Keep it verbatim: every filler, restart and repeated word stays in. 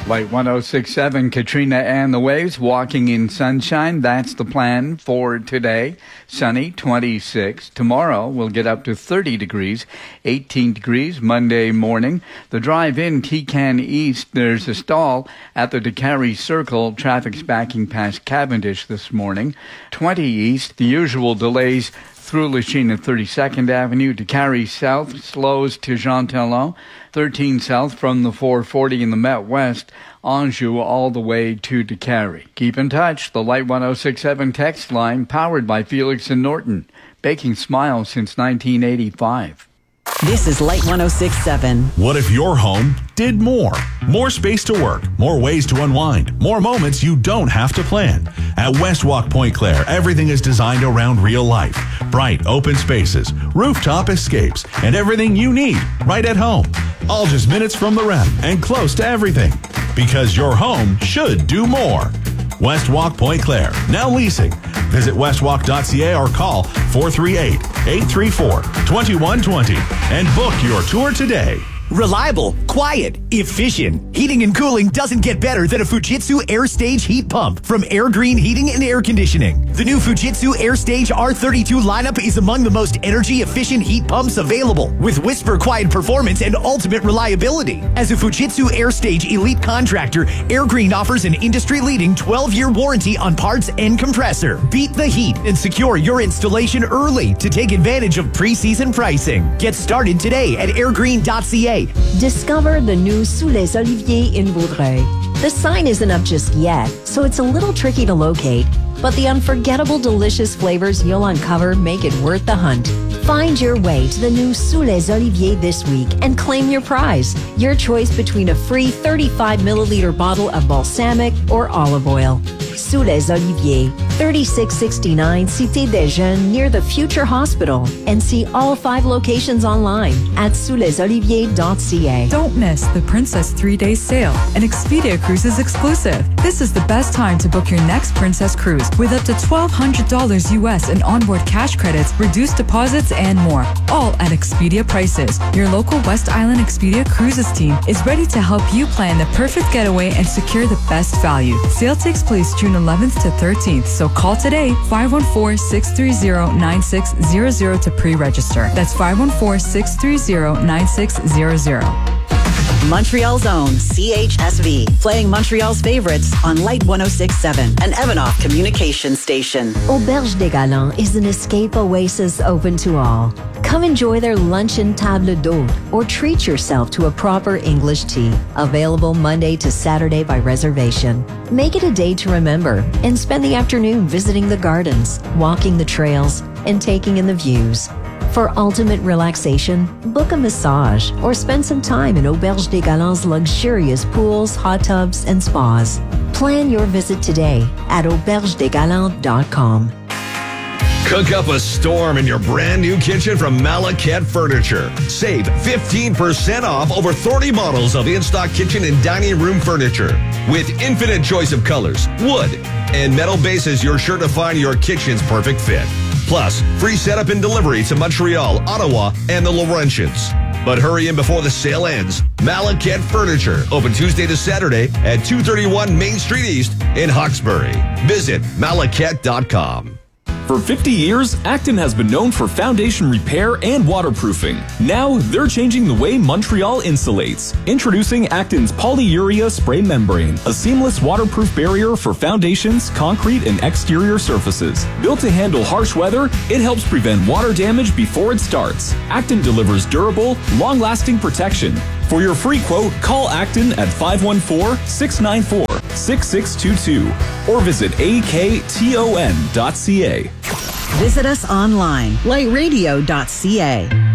Light one oh six point seven, Katrina and the Waves, walking in sunshine. That's the plan for today. Sunny, twenty-six. Tomorrow we'll get up to thirty degrees, eighteen degrees Monday morning. The drive-in T-Can East, there's a stall at the DeCarry Circle. Traffic's backing past Cavendish this morning. twenty East, the usual delays through Lachine at thirty-second Avenue. DeCarry South slows to Jean Talon. thirteen South from the four forty in the Met West. Anjou all the way to DeCarry. Keep in touch. The Light one oh six point seven text line powered by Felix and Norton. Baking smiles since nineteen eighty-five. This is Light one oh six point seven. What if your home did more? More space to work, more ways to unwind, more moments you don't have to plan. At Westwalk Point Claire, everything is designed around real life. Bright, open spaces, rooftop escapes, and everything you need right at home. All just minutes from the rep and close to everything. Because your home should do more. Westwalk Point Claire, now leasing. Visit westwalk dot c a or call four three eight, eight three four, two one two zero and book your tour today. Reliable, quiet, efficient. Heating and cooling doesn't get better than a Fujitsu AirStage heat pump from Air Green Heating and Air Conditioning. The new Fujitsu AirStage R thirty-two lineup is among the most energy-efficient heat pumps available, with whisper quiet performance and ultimate reliability. As a Fujitsu AirStage elite contractor, Air Green offers an industry-leading twelve-year warranty on parts and compressor. Beat the heat and secure your installation early to take advantage of pre-season pricing. Get started today at air green dot c a. Discover the new Sous les Oliviers in Vaudreuil. The sign isn't up just yet, so it's a little tricky to locate, but the unforgettable delicious flavors you'll uncover make it worth the hunt. Find your way to the new Sous les Oliviers this week and claim your prize. Your choice between a free thirty-five milliliter bottle of balsamic or olive oil. Sous les Oliviers, thirty-six sixty-nine Cité des Jeunes near the Future Hospital, and see all five locations online at sous les oliviers dot c a. Don't miss the Princess three-day sale, an Expedia Cruises exclusive. This is the best time to book your next Princess cruise with up to twelve hundred dollars U S in onboard cash credits, reduced deposits, and more, all at Expedia prices. Your local West Island Expedia Cruises team is ready to help you plan the perfect getaway and secure the best value. Sale takes place June eleventh to thirteenth, so call today, five one four, six three zero, nine six zero zero to pre-register. That's five one four, six three zero, nine six zero zero. Montreal's own C H S V, playing Montreal's favorites on Light one oh six point seven, an Evanoff communication station. Auberge des Galants is an escape oasis open to all. Come enjoy their luncheon table d'hôte or treat yourself to a proper English tea. Available Monday to Saturday by reservation. Make it a day to remember and spend the afternoon visiting the gardens, walking the trails, and taking in the views. For ultimate relaxation, book a massage or spend some time in Auberge des Galants' luxurious pools, hot tubs, and spas. Plan your visit today at auberge des galants dot com. Cook up a storm in your brand new kitchen from Malaket Furniture. Save fifteen percent off over thirty models of in-stock kitchen and dining room furniture. With infinite choice of colors, wood, and metal bases, you're sure to find your kitchen's perfect fit. Plus, free setup and delivery to Montreal, Ottawa, and the Laurentians. But hurry in before the sale ends. Malaket Furniture, open Tuesday to Saturday at two thirty-one Main Street East in Hawkesbury. Visit malaket dot com. For fifty years, Acton has been known for foundation repair and waterproofing. Now, they're changing the way Montreal insulates. Introducing Acton's Polyurea Spray Membrane, a seamless waterproof barrier for foundations, concrete, and exterior surfaces. Built to handle harsh weather, it helps prevent water damage before it starts. Acton delivers durable, long-lasting protection. For your free quote, call Acton at five one four, six nine four, six six two two or visit A K T O N dot C A. Visit us online, light radio dot c a.